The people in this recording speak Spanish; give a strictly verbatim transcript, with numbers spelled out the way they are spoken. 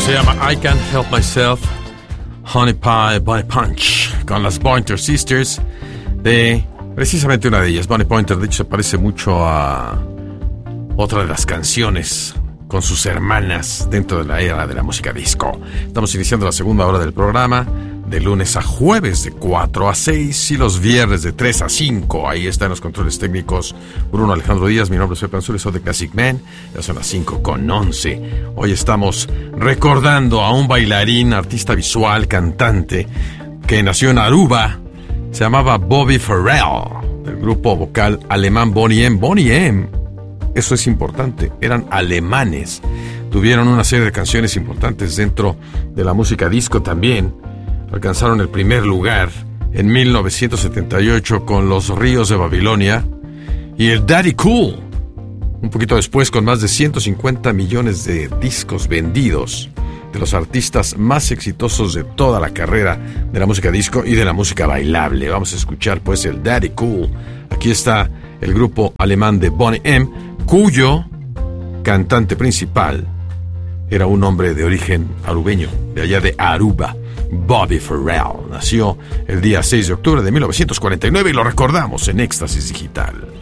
Se llama I Can't Help Myself, Honey Pie by Punch, con las Pointer Sisters, de precisamente una de ellas, Bonnie Pointer. De hecho, se parece mucho a otra de las canciones con sus hermanas dentro de la era de la música disco. Estamos iniciando la segunda hora del programa, de lunes a jueves de cuatro a seis y los viernes de tres a cinco. Ahí están los controles técnicos Bruno Alejandro Díaz. Mi nombre es Pepe Anzules, soy de Classic Man. Ya son las cinco con once. Hoy estamos recordando a un bailarín, artista visual, cantante, que nació en Aruba. Se llamaba Bobby Farrell, del grupo vocal alemán Boney M. Boney M, eso es importante, eran alemanes. Tuvieron una serie de canciones importantes dentro de la música disco también. Alcanzaron el primer lugar en mil novecientos setenta y ocho con Los Ríos de Babilonia y el Daddy Cool, un poquito después, con más de ciento cincuenta millones de discos vendidos, de los artistas más exitosos de toda la carrera de la música disco y de la música bailable. Vamos a escuchar pues el Daddy Cool. Aquí está el grupo alemán de Boney M, cuyo cantante principal era un hombre de origen arubeño, de allá de Aruba. Bobby Farrell nació el día seis de octubre de mil novecientos cuarenta y nueve y lo recordamos en Éxtasis Digital.